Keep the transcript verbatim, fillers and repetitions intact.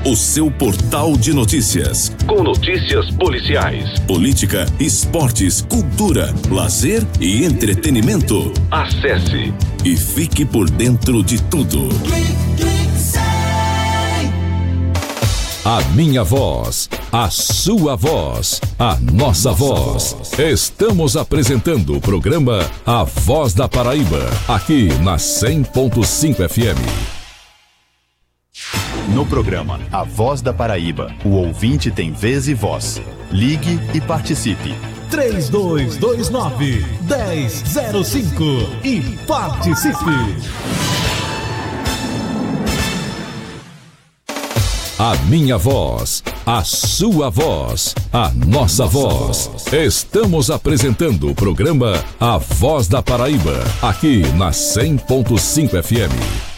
o seu portal de notícias. Com notícias policiais, política, esportes, cultura, lazer e entretenimento. Acesse e fique por dentro de tudo. A minha voz, a sua voz, a nossa voz. Estamos apresentando o programa A Voz da Paraíba, aqui na cem ponto cinco F M. No programa A Voz da Paraíba, o ouvinte tem vez e voz. Ligue e participe. três dois dois nove, um zero zero cinco e participe. A minha voz, a sua voz, a nossa voz. Estamos apresentando o programa A Voz da Paraíba, aqui na cem ponto cinco F M.